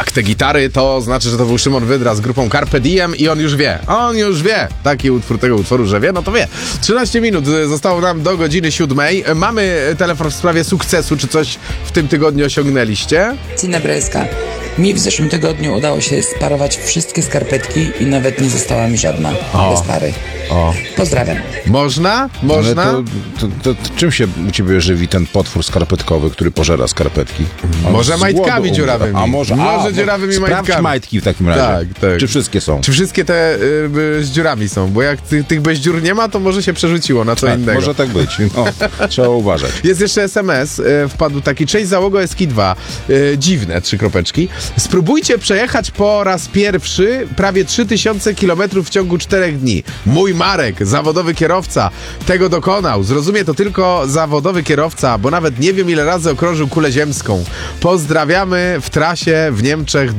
Jak te gitary, to znaczy, że to był Szymon Wydra z grupą Carpe Diem i on już wie. Taki utwór tego utworu, że wie, no to wie. 13 minut zostało nam do godziny 7. Mamy telefon w sprawie sukcesu. Czy coś w tym tygodniu osiągnęliście? Dzień dobry, Eska. Mi w zeszłym tygodniu udało się sparować wszystkie skarpetki i nawet nie została mi żadna bez pary. Pozdrawiam. Można? Ale to czym się u ciebie żywi ten potwór skarpetkowy, który pożera skarpetki? Może majtkami dziurawymi. Może dziurawymi sprawdź majtkami. majtki w takim razie. Tak. Czy wszystkie są? Czy wszystkie te z dziurami są? Bo jak tych bez dziur nie ma, to może się przerzuciło na co innego. Może tak być. Trzeba uważać. Jest jeszcze SMS, wpadł taki: cześć załogo Eski 2. Dziwne, 3 kropeczki. Spróbujcie przejechać po raz pierwszy prawie 3000 km w ciągu 4 dni. Mój Marek, zawodowy kierowca, tego dokonał. Zrozumie to tylko zawodowy kierowca, bo nawet nie wiem ile razy okrążył kulę ziemską. Pozdrawiamy w trasie w Niemczech